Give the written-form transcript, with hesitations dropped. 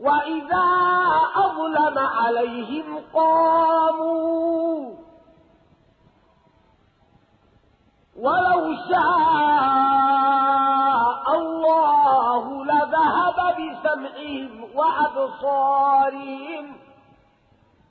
وإذا أظلم عليهم قاموا ولو شاء الله لذهب بسمعهم وأبصارهم